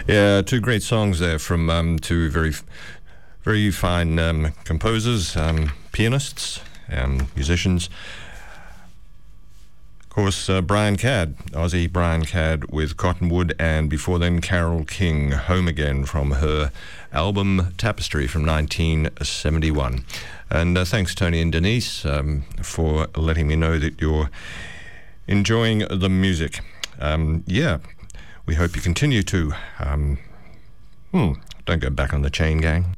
Yeah, two great songs there from two very fine composers, pianists, musicians. Of course, Brian Cadd, Aussie Brian Cadd with Cottonwood, and before then Carole King, Home Again, from her album Tapestry from 1971. And thanks, Tony and Denise, for letting me know that you're enjoying the music. Yeah, we hope you continue to. Don't go back on the chain gang.